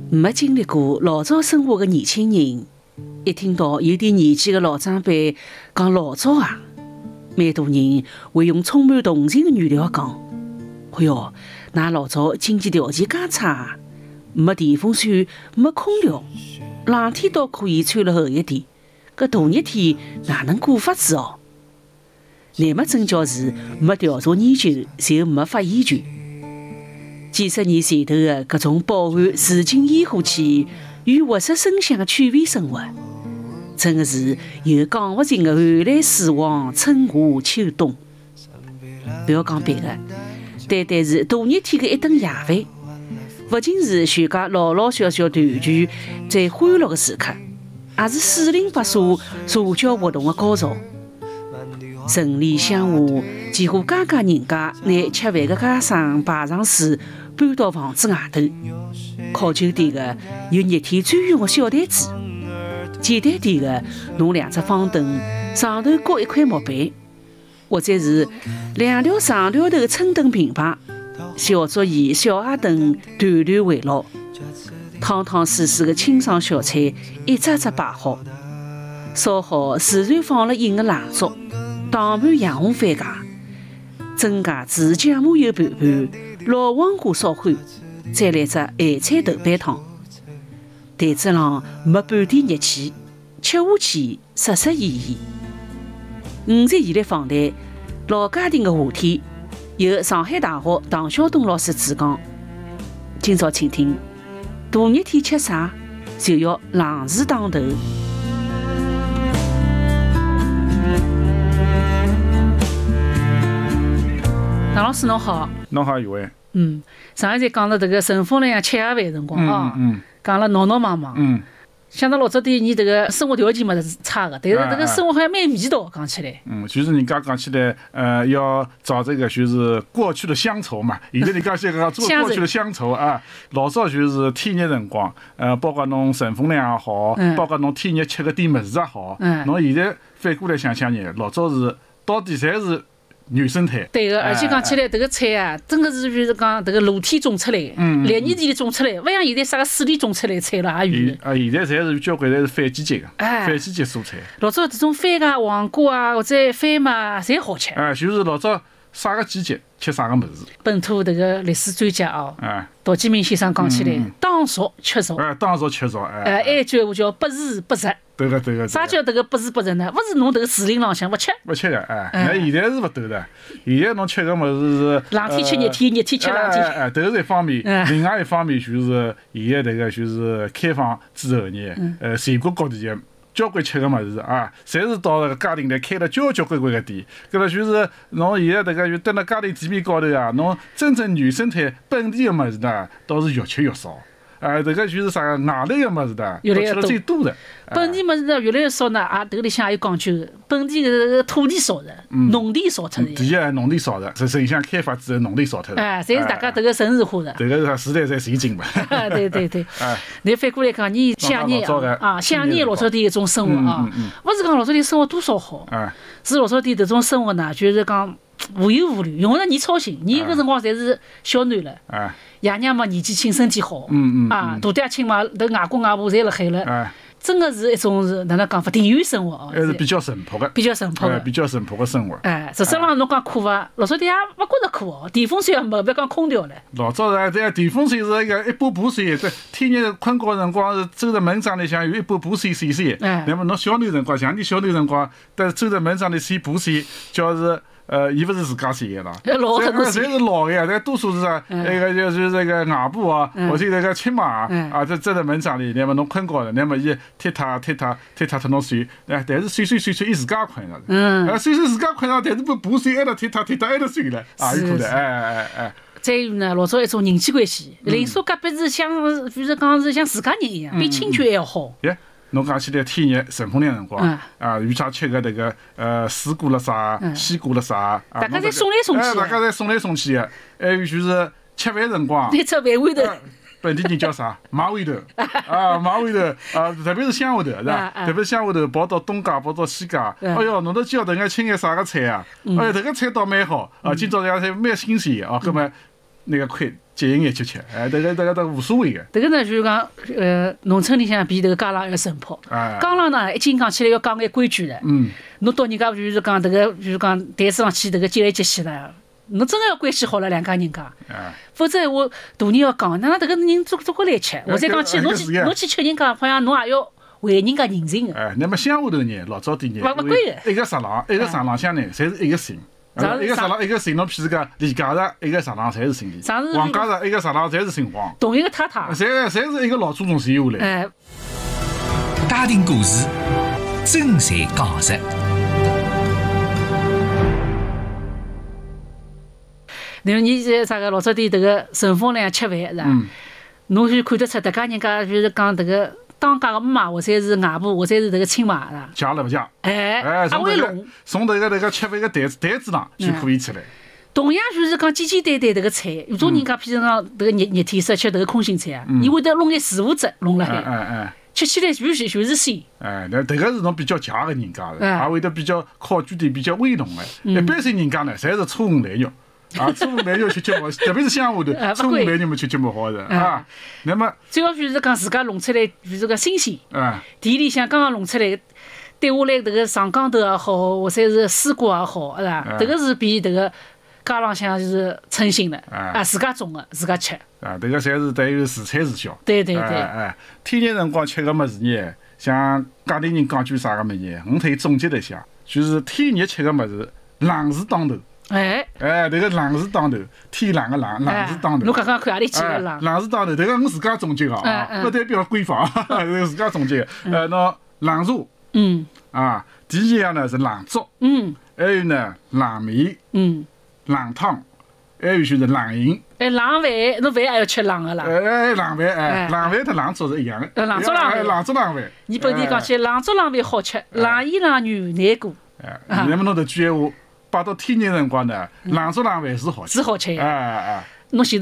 没经历过老早生活的年轻人，一听到有点年纪的老长辈讲老早啊，蛮多人会用充满同情的语调讲：“哎哟，㑚老早经济条件介差，没电风扇，没空调，冷天倒可以穿了厚一点，搿大热天哪能过法子哦？”乃末真叫是没调查研究就没发言权。几十年前头的各种饱含市井烟火气与活色生香的趣味生活，真的是有讲不尽的寒来暑往、春夏秋冬。不要讲别的，单单是大热天的一顿夜饭，不仅是全家老老小小团聚最欢乐的时刻，也是四邻八舍社交活动的高潮。城里乡下，几户家家人家拿吃饭的家常排上水搬到房子外头。烤酒店的有热天专用的小台子，简单点的弄两只方凳，上头搁一块木板，或者是两条长条头的春灯平排，小桌椅、小矮凳团团围绕，汤汤水水的清爽小菜一只只摆好，烧好自然放了硬的蜡烛。打盘洋红番茄，蒸茄子、酱麻油拌拌，老黄瓜烧欢，再来只咸菜豆瓣汤。台子上没半点热气，吃下去实实意意。50现在访谈老家庭的话题，由上海大学唐晓东老师主讲。今朝请听：大热天吃啥，就要冷水当头。唐老师侬好， 侬好，一位。 上一集讲了这个陈风良吃夜饭辰光啊，讲了闹闹忙忙。想到老早点，你这个生活条件嘛是差的，但是这个生活好像蛮味道，讲起来。 就是人家讲起来，要找这个就是过去的乡愁嘛。现在人家现在做过去的乡愁啊，老早就是天热辰光，包括侬陈风良也好，包括侬天热吃个点物事也好，侬现在反过来想想呢，老早是到底侪是原生态。 对个，而且讲起来，这个菜啊，真的是就是讲这个露天种出来的，烈日地里种出来，不像现在啥个水里种出来的菜了也有。 现在侪是交关侪是反季节的，反季节蔬菜。 老早这种番茄、黄瓜啊，或者番嘛，侪好吃。 就是老早啥个季节吃啥个物事。 本土这个历史专家哦，陶基明先生讲起来，当熟吃熟。 当熟吃熟。 一句话叫不时不食。 对个。 啥叫这个不时不食呢？不是侬这个树林浪向不吃的，那现在是不对的。现在侬吃个物事是冷天吃热天，热天吃冷天。 这是一方面，另外一方面就是现在这个就是开放之后呢，全国各地的交关吃个物事啊，侪是到那个家庭里开了交关个店。搿么就是侬现在这个就蹲辣家庭店面高头啊，侬真正原生态本地的物事呢，倒是越吃越少。这个就是啥外来的物事的， 越来越最多的。 本地物事呢越来越少呢，这个里向也有讲究的。本地的土地少的，农地少脱的。 第一，农地少的，城乡开发之后，农地少脱的。 侪是大家这个城市化的。 这个是啥时代在前进嘛？ 对。你反过来讲，你想念想念老早的一种生活啊，不是讲老早的生活多少好，是老早的这种生活呢，就是讲无忧无虑，用不着你操心。你搿辰光侪是小囡了，爷娘嘛年纪轻，身体好，大爹亲嘛，头外公外婆侪辣海了，真的是一种是哪能讲法，田园生活哦， 还是比较淳朴的， 比较淳朴的生活。 实质上侬讲苦伐？老早的也勿觉着苦哦，电风扇也没，别讲空调了。 老早这电风扇是一个一把把扇，在天热困觉辰光是走到门窗里向有一把把扇扇。那么侬小囡辰光，像你小囡辰光，但走到门窗里扇把扇，叫是。伊勿是自家扇的啦，侪是老的呀，但多数是啥？那个就是这个外婆啊，或者那个亲妈啊，这在门上里，那么侬困觉了，那么伊踢他脱侬睡，但是睡，伊自家困了。睡自家困了，但是把扇挨了踢他挨了睡了，有可能。 再有呢，老早一种人际关系，邻舍隔壁是像，比如讲是像自家人一样，比亲眷还要好。 侬讲起来天热陈风凉辰光，有啥吃个那个水果了啥，西瓜了啥， 大家侪送来送去， 大家侪送来送去的。还有就是吃饭辰光， 你吃饭位头， 本地人叫啥？马尾头马尾头特别是乡下头是吧？特别是乡下头跑到东家，跑到西家，哎哟，侬都叫等下青眼啥个菜啊？哎，这个菜倒蛮好今朝这样菜蛮新鲜葛么那个块节约眼吃吃，这个无所谓的。 这个呢就是讲，农村里向比这个江浪要淳朴。江浪呢，一斤讲起来要讲眼规矩的。侬到人家就是讲这个，就是讲台子上去这个接来接去的，侬真的要关系好了两家人家。否则我大人要讲，那这个人做过来吃，我再讲起侬去吃人家，好像侬也要还人家人情的。 那么乡下头人老早点人，一个食堂向呢，侪是一个姓。一个食堂一个姓，侬譬如讲李家石一个食堂侪是姓李，王家石一个食堂侪是姓王， 同一个太太， 侪是一个老祖宗传下来。 家庭故事，真才讲实。 你在啥个老早点这个顺风两吃饭是吧？侬就看得出，大家人家就是讲这个。当家个妈，我才是外婆，我才是这个亲妈啦。 嫁了不嫁？ 从这个吃饭个台子上就可以出来。 同样就是讲简简单单这个菜，有种人家譬如讲这个热天适吃这个空心菜啊，伊会得弄眼食物汁弄了海，吃起来就是鲜。 那这个是侬比较强个人家的，也会得比较考据点比较威浓的。一般性人家呢，侪是粗五烂肉。粗五烂肉吃不好，特别是乡下头，粗五烂肉么吃不好的啊。那么最好就是讲自家弄出来，就是个新鲜。田里向刚刚弄出来，对下来这个上缸头也好，或者是丝瓜也好，是吧？这个是比这个家浪向就是称心的自家种的，自家吃。 这个侪是带有自产自销。 对。 天热辰光吃个么子呢？像家里人讲句啥个么呢？我可以总结一下，就是天热吃个么子，冷是当头。这个冷是当头，天冷个冷是当头。 侬刚刚看何里去个冷？ 冷是当头，这个我自家总结个不代表官方，是自家总结。那冷茶，第二样呢是冷粥，还有呢冷面，冷汤，还有就是冷饮。 冷饭，侬饭也要吃冷个啦。 冷饭，冷饭和冷粥是一样的。 冷粥冷饭。 你本地讲起冷粥冷饭好吃，冷衣冷女难过。 那么侬这句闲话。摆到天热辰光呢，冷粥冷饭是好吃。 是好吃。 侬